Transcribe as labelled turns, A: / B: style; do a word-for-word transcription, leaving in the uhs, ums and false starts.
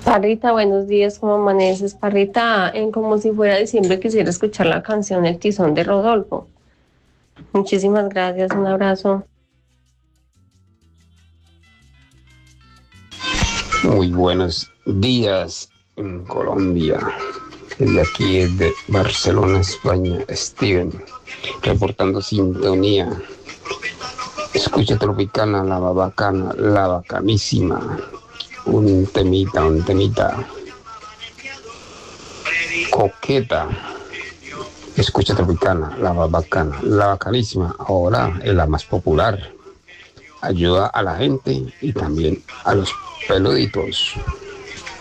A: Parrita, buenos días, ¿cómo amaneces? Parrita, en como si fuera diciembre quisiera escuchar la canción El Tizón de Rodolfo. Muchísimas gracias, un abrazo.
B: Muy buenos días en Colombia. Desde aquí, desde Barcelona, España, Steven, reportando sintonía. Escucha Tropicana, la babacana, la bacanísima. Un temita, un temita. Coqueta. Escucha Tropicana, la babacana, la bacanísima. Ahora es la más popular. Ayuda a la gente y también a los peluditos.